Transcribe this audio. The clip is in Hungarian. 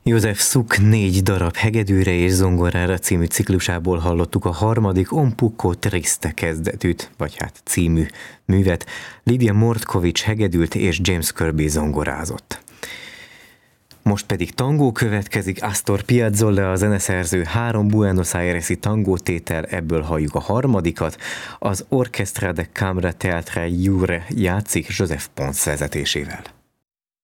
József Suk 4 darab hegedűre és zongorára című ciklusából hallottuk a harmadik Un poco triste kezdetűt, vagy hát című művet. Lidia Mordkovics hegedült és James Kirby zongorázott. Most pedig tangó következik, Astor Piazzolla a zeneszerző, 3 Buenos Aires-i tangótétel, ebből halljuk a harmadikat. Az Orchestra de Camera Teatre Jure játszik Joseph Pons vezetésével.